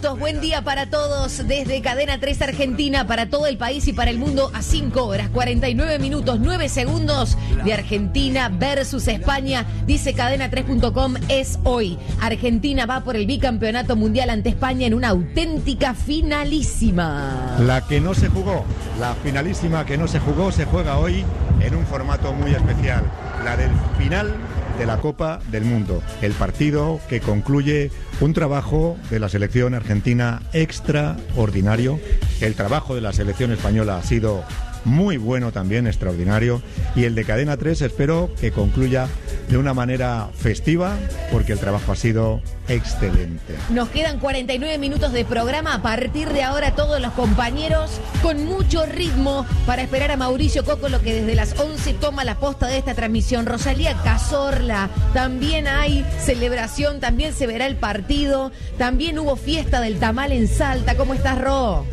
minutos. Buen día para todos desde Cadena 3 Argentina, para todo el país y para el mundo a 5 horas, 49 minutos, 9 segundos de Argentina versus España. Dice cadena3.com, es hoy. Argentina va por el bicampeonato mundial ante España en una auténtica finalísima. La que no se jugó, la finalísima que no se jugó, se juega hoy en un formato muy especial. La del final de la Copa del Mundo, el partido que concluye un trabajo de la selección argentina extraordinario. El trabajo de la selección española ha sido muy bueno también, extraordinario, y el de Cadena 3 espero que concluya de una manera festiva, porque el trabajo ha sido excelente. Nos quedan 49 minutos de programa. A partir de ahora todos los compañeros con mucho ritmo para esperar a Mauricio Cocolo, que desde las 11 toma la posta de esta transmisión. Rosalía Cazorla, también hay celebración, también se verá el partido, también hubo fiesta del tamal en Salta. ¿Cómo estás, Ro?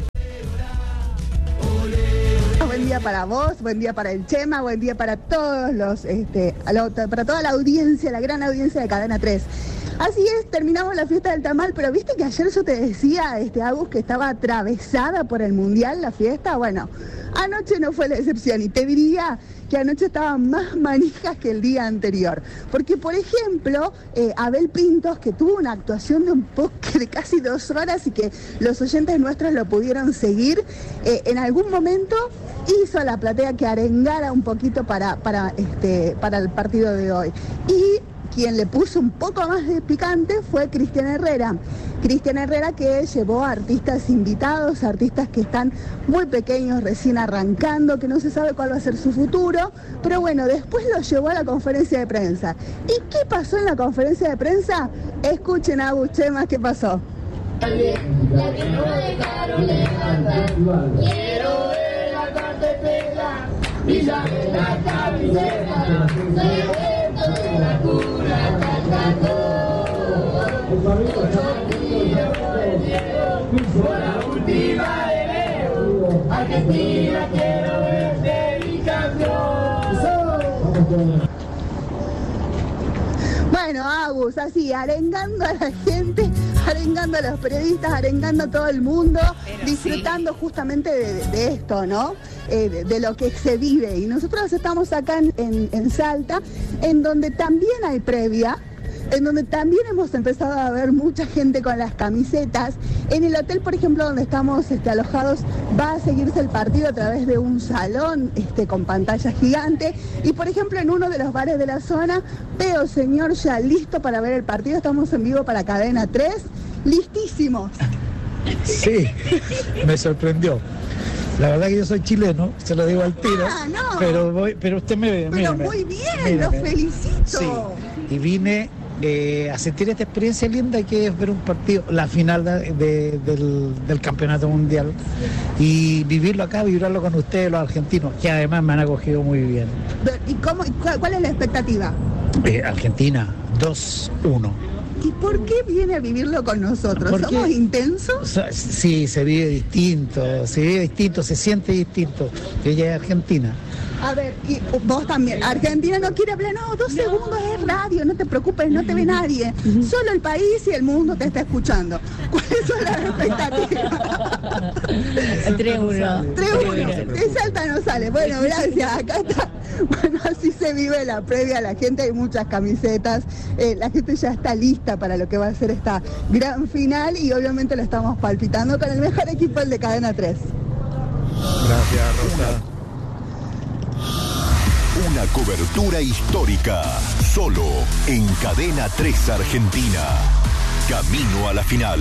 Buen día para vos, buen día para el Chema, buen día para todos los, para toda la audiencia, la gran audiencia de Cadena 3. Así es, terminamos la fiesta del tamal, pero viste que ayer yo te decía, Agus, que estaba atravesada por el Mundial la fiesta. Bueno, anoche no fue la excepción y te diría que anoche estaban más manijas que el día anterior. Porque, por ejemplo, Abel Pintos, que tuvo una actuación de casi 2 horas y que los oyentes nuestros lo pudieron seguir, en algún momento hizo a la platea que arengara un poquito para el partido de hoy. Y quien le puso un poco más de picante fue Cristian Herrera. Cristian Herrera, que llevó a artistas invitados, artistas que están muy pequeños, recién arrancando, que no se sabe cuál va a ser su futuro, pero bueno, después lo llevó a la conferencia de prensa. ¿Y qué pasó en la conferencia de prensa? Escuchen a Agus, Chema, ¿qué pasó? La que no dejaron levantar, quiero ver la cartepela, písame la camiseta, se de la cura, por la última de Leo, Argentina quiero verte mi campeón. Bueno, Agus, así, arengando a la gente, arengando a los periodistas, arengando a todo el mundo, pero disfrutando justamente de esto, ¿no? De lo que se vive. Y nosotros estamos acá en Salta, en donde también hay previa, en donde también hemos empezado a ver mucha gente con las camisetas. En el hotel, por ejemplo, donde estamos alojados, va a seguirse el partido a través de un salón con pantalla gigante. Y, por ejemplo, en uno de los bares de la zona, veo señor ya listo para ver el partido. Estamos en vivo para Cadena 3. ¡Listísimos! Sí, me sorprendió. La verdad que yo soy chileno, se lo digo al tiro, no. pero usted me ve. Pero muy bien, lo felicito. Sí, y vine a sentir esta experiencia linda que es ver un partido, la final del campeonato mundial, y vivirlo acá, vivirlo con ustedes, los argentinos, que además me han acogido muy bien. ¿Y cuál es la expectativa? Argentina, 2-1. ¿Y por qué viene a vivirlo con nosotros? Porque ¿somos intensos? Sí, se vive distinto, se siente distinto. Ella es argentina. A ver, y vos también. Argentina no quiere hablar, no, 2 segundos es radio, no te preocupes, no te ve nadie. Solo el país y el mundo te está escuchando. ¿Cuáles son las expectativas? 3-1. 3-1. De Salta no sale. Bueno, gracias. Acá está. Bueno, así se vive la previa. La gente, hay muchas camisetas. La gente ya está lista para lo que va a ser esta gran final y obviamente lo estamos palpitando con el mejor equipo, el de Cadena 3. Gracias, Rosa. Una cobertura histórica, solo en Cadena 3 Argentina. Camino a la final.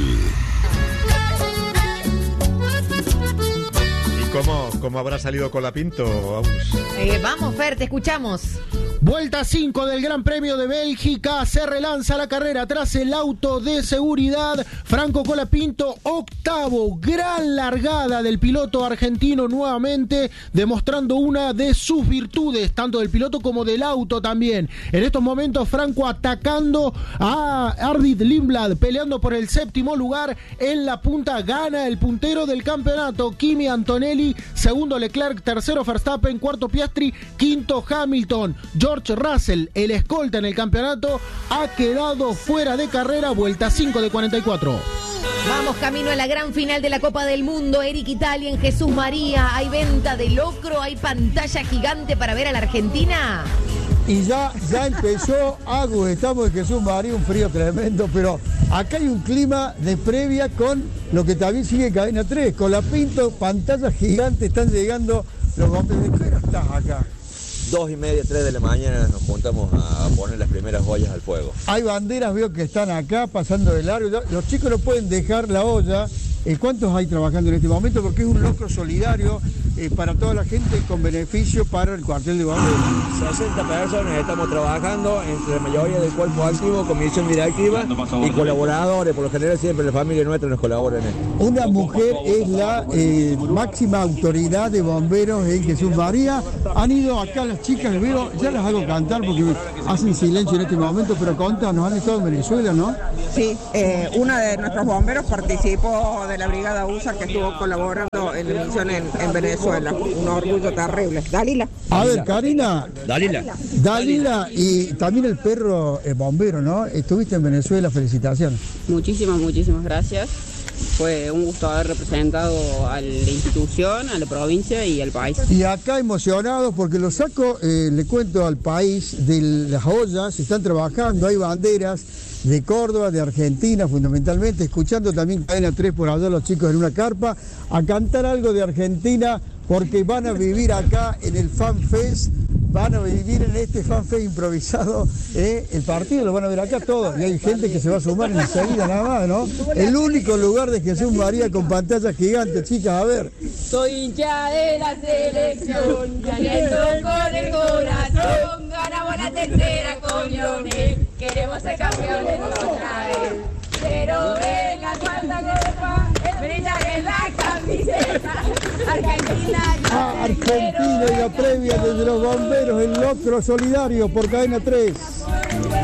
¿Y cómo habrá salido Colapinto, Agus? Vamos, Fer, te escuchamos. Vuelta 5 del Gran Premio de Bélgica, se relanza la carrera tras el auto de seguridad. Franco Colapinto, octavo, gran largada del piloto argentino nuevamente, demostrando una de sus virtudes, tanto del piloto como del auto también. En estos momentos Franco atacando a Ardit Lindblad, peleando por el 7º lugar en la punta, gana el puntero del campeonato, Kimi Antonelli, segundo Leclerc, tercero Verstappen, cuarto Piastri, quinto Hamilton. George Russell, el escolta en el campeonato, ha quedado fuera de carrera, vuelta 5 de 44. Vamos camino a la gran final de la Copa del Mundo. Eric Italia en Jesús María. ¿Hay venta de locro? ¿Hay pantalla gigante para ver a la Argentina? Y ya empezó Agus, estamos en Jesús María, un frío tremendo, pero acá hay un clima de previa con lo que también sigue en Cadena 3. Con la Pinto, pantalla gigante, están llegando los bomberos. ¿De qué hora estás acá? 2:30, 3 de la mañana nos juntamos a poner las primeras ollas al fuego. Hay banderas, veo que están acá pasando de largo. Los chicos no pueden dejar la olla. ¿Cuántos hay trabajando en este momento? Porque es un locro solidario para toda la gente con beneficio para el cuartel de bomberos. 60 personas estamos trabajando, entre la mayoría del cuerpo activo, comisión directiva y colaboradores. Por lo general siempre la familia nuestra nos colabora en esto. Una mujer es la máxima autoridad de bomberos en Jesús María. Han ido acá las chicas, les veo, ya las hago cantar porque hacen silencio en este momento, pero contanos, han estado en Venezuela, ¿no? Sí, una de nuestros bomberos participó de la brigada USA que estuvo colaborando en la misión en Venezuela. Un orgullo terrible. Dalila. A ver, Karina. Dalila Y también el perro bombero, ¿no? Estuviste en Venezuela, felicitaciones. Muchísimas gracias. Fue un gusto haber representado a la institución, a la provincia y al país. Y acá emocionados porque lo saco, le cuento al país, de las ollas, están trabajando, hay banderas de Córdoba, de Argentina fundamentalmente, escuchando también Cadena 3 por allá los chicos en una carpa, a cantar algo de Argentina porque van a vivir acá en el Fan Fest, van a vivir en este Fan Fest improvisado, el partido lo van a ver acá todos, y hay gente que se va a sumar enseguida nada más, ¿no? El único lugar de Jesús María con pantalla gigante, chicas, a ver. Soy hincha de la selección, caliento con el corazón, ganamos la tercera con Lionel, queremos ser campeones otra vez, pero venga cuarta copa, brilla en la camiseta, Argentina y la previa desde los bomberos, el locro solidario por Cadena 3.